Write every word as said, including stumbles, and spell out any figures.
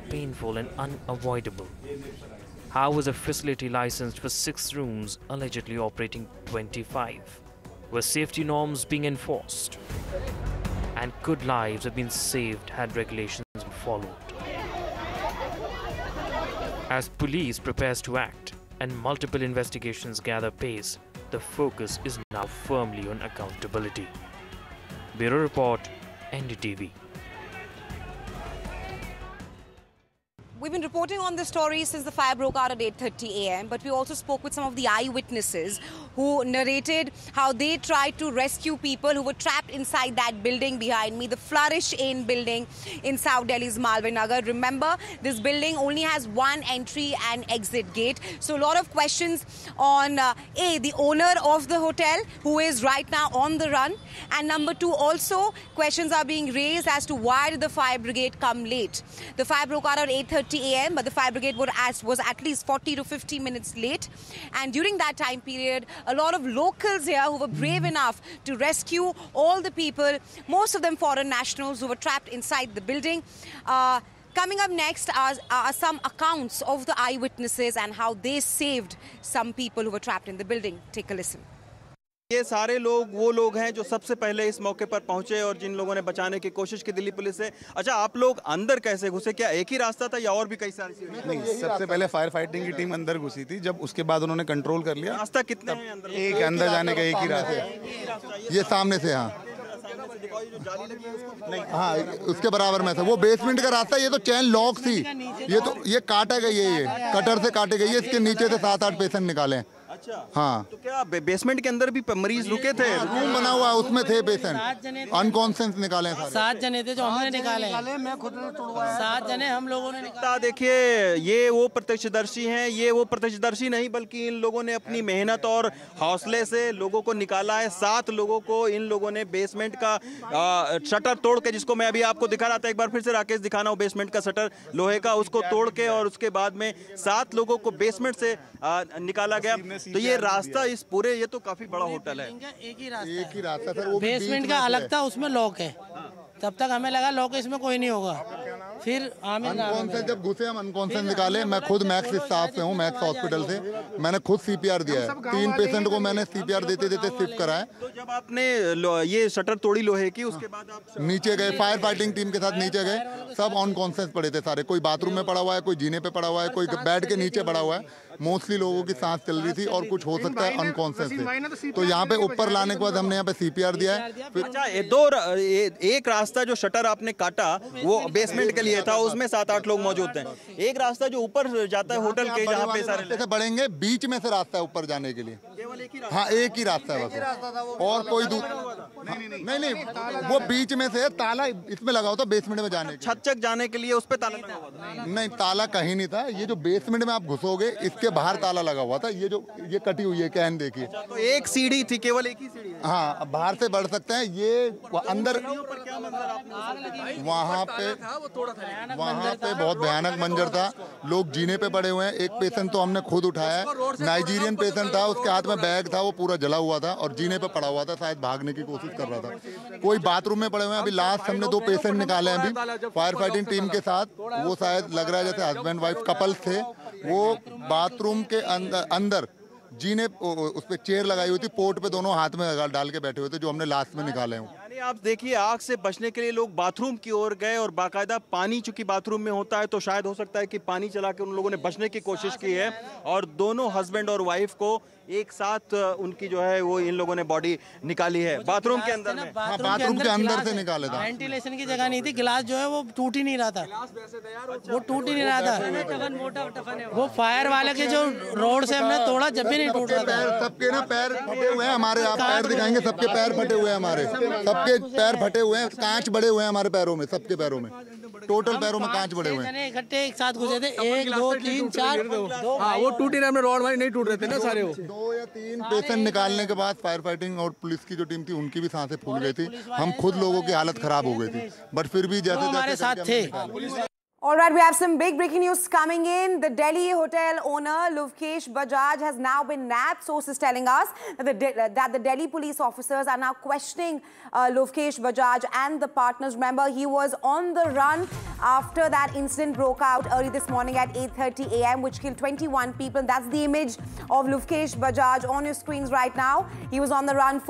painful and unavoidable. How was a facility licensed for six rooms allegedly operating twenty-five? Were safety norms being enforced? And could lives have been saved had regulations been followed? As police prepares to act and multiple investigations gather pace, the focus is now firmly on accountability. Bureau Report, N D T V. We've been reporting on this story since the fire broke out at eight thirty a m, but we also spoke with some of the eyewitnesses who narrated how they tried to rescue people who were trapped inside that building behind me, the Flourish Inn building in South Delhi's Malviya Nagar. Remember, this building only has one entry and exit gate. So a lot of questions on uh, A, the owner of the hotel, who is right now on the run, and number two, also questions are being raised as to why did the fire brigade come late. The fire broke out at eight thirty a m, but the fire brigade was at least forty to fifty minutes late. And during that time period, a lot of locals here who were brave enough to rescue all the people, most of them foreign nationals who were trapped inside the building. Uh, coming up next are, are some accounts of the eyewitnesses and how they saved some people who were trapped in the building. Take a listen. ये सारे लोग वो लोग हैं जो सबसे पहले इस मौके पर पहुंचे और जिन लोगों ने बचाने की कोशिश की दिल्ली पुलिस से। अच्छा, आप लोग अंदर कैसे घुसे? क्या एक ही रास्ता था या और भी कई सारी चीजें? नहीं, सबसे पहले फायर फाइटिंग की टीम अंदर घुसी थी, जब उसके बाद उन्होंने कंट्रोल कर लिया। रास्ता कितने हैं अंदर? एक अंदर जाने का एक ही रास्ता है, ये सामने से। हाँ हाँ, उसके बराबर में था वो बेसमेंट का रास्ता। ये तो चैन लॉक थी, ये तो ये काटा गई है, ये कटर से काटे गई है। इसके नीचे से सात आठ पेशेंट निकाले। अच्छा, हाँ। तो क्या बेसमेंट के अंदर भी मरीज रुके थे? रूम बना हुआ, उसमें थे पेशेंट, अनकॉन्शियस निकाले। सात जने थे जो हमने निकाले, मैं खुद ने तोड़वाया। सात जने हम लोगों ने निकाला। देखिए, ये वो प्रत्यक्षदर्शी हैं, ये वो प्रत्यक्षदर्शी नहीं बल्कि इन लोगों ने अपनी मेहनत और हौसले से लोगों को निकाला है। सात लोगों को इन लोगों ने बेसमेंट का शटर तोड़ के, जिसको मैं अभी आपको दिखा रहा था, एक बार फिर से राकेश दिखाना, वो बेसमेंट का शटर लोहे का, उसको तोड़ के और उसके बाद में सात लोगों को बेसमेंट से आ, निकाला गया। तो ये रास्ता इस पूरे, ये तो काफी बड़ा होटल है। एक ही रास्ता, एक ही रास्ता सर, वो बेसमेंट का अलग था, उसमें लॉक है। तब तक हमें लगा लॉक इसमें कोई नहीं होगा। फिर अनकॉन्शियस जब घुसे हम अनकॉन्शियस निकाले। मैं खुद मैक्स स्टाफ से हूँ, मैक्स हॉस्पिटल से। मैंने खुद सीपीआर दिया है, तीन पेशेंट को मैंने सीपीआर देते देते शिफ्ट कराया। तो जब आपने ये शटर तोड़ी लोहे की, उसके बाद आप नीचे गए, फायर फाइटिंग टीम के साथ नीचे गए। सब अनकॉन्शियस पड़े थे सारे, कोई बाथरूम में पड़ा हुआ है, कोई जीने पे पड़ा हुआ है, कोई बेड के नीचे पड़ा हुआ है। मोस्टली लोगों की सांस चल रही थी और कुछ हो सकता है अनकॉन्शियस थे। तो यहाँ पे ऊपर लाने के बाद हमने यहाँ पे सीपीआर दिया है। अच्छा, दो एक रास्ता जो शटर आपने काटा वो बेसमेंट के लिए था, उसमें सात आठ लोग मौजूद थे। एक रास्ता जो ऊपर जाता है होटल के, जहाँ पे सारे से बढ़ेंगे, बीच में से रास्ता है ऊपर जाने के लिए। हाँ, एक ही रास्ता है बस, और कोई नहीं नहीं वो बीच में से ताला इसमें लगा होता बेसमेंट में जाने, छत तक जाने के लिए। उस पे ताला लगा हुआ था? नहीं, ताला कहीं नहीं था। ये जो बेसमेंट में आप घुसोगे, इसके बाहर ताला लगा हुआ था। ये जो ये कटी हुई है कैन, देखिए। तो एक सीढ़ी थी, केवल एक ही सीढ़ी? हाँ, बाहर से बढ़ सकते हैं। ये अंदर वहाँ पे वहाँ पे बहुत भयानक मंजर था। लोग जीने पे पड़े हुए हैं। एक पेशेंट तो हमने खुद उठाया है, नाइजीरियन पेशेंट था, उसके हाथ में बैग था, वो पूरा जला हुआ था और जीने पे पड़ा हुआ था, शायद भागने की कोशिश कर रहा था। कोई बाथरूम में पड़े हुए हैं। अभी लास्ट हमने दो पेशेंट निकाले हैं अभी फायर फाइटिंग टीम के साथ। वो शायद लग रहा है जैसे हस्बैंड वाइफ कपल थे। वो बाथरूम के अंदर अंदर जीने उस पे चेयर लगाई हुई थी, पोर्ट पे दोनों हाथ में डाल के बैठे हुए थे, जो हमने लास्ट में निकाले हैं। यानी आप देखिए, आग से बचने के लिए लोग बाथरूम की ओर गए और बाकायदा पानी, चूंकि बाथरूम में होता है तो शायद हो सकता है कि पानी चला के उन लोगों ने बचने की कोशिश की है। और दोनों हस्बैंड और वाइफ को एक साथ उनकी जो है वो इन लोगों ने बॉडी निकाली है बाथरूम के अंदर में। हाँ, बाथरूम के अंदर से निकाले था। वेंटिलेशन की जगह नहीं थी, गिलास जो है वो टूट ही नहीं रहा था, वो टूट ही नहीं रहा था। वो फायर वाले के जो रोड से हमने तोड़ा, जब भी नहीं टूट रहा था। सबके ना पैर फटे हुए हैं हमारे, आप पैर दिखाएंगे, सबके पैर फटे हुए हैं हमारे, सबके पैर फटे हुए हैं, कांच बड़े हुए हैं हमारे पैरों में, सबके पैरों में, टोटल पैरों में कांच बड़े हुए हैं। इकट्ठे एक साथ घुसे थे, एक दो तीन चार, हाँ वो टूटी हमने रोड वाली नहीं टूट रहे थे ना सारे। वो दो या तीन पेशेंट निकालने के बाद फायर फाइटिंग और पुलिस की जो टीम थी उनकी भी सांसें फूल गई थी। हम खुद लोगों की हालत खराब हो गई थी, बट फिर भी जैसे हमारे साथ थे। All right, we have some big breaking news coming in. The Delhi hotel owner, Lovekesh Bajaj, has now been nabbed. Sources telling us that the, that the Delhi police officers are now questioning uh, Lovekesh Bajaj and the partners. Remember, he was on the run after that incident broke out early this morning at eight thirty a m, which killed twenty-one people. And that's the image of Lovekesh Bajaj on your screens right now. He was on the run for